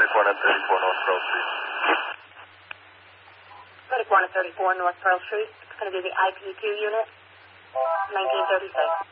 34 and 34 North Pearl Street. 34 and 34 North Pearl Street. It's going to be the IP2 unit, 1936.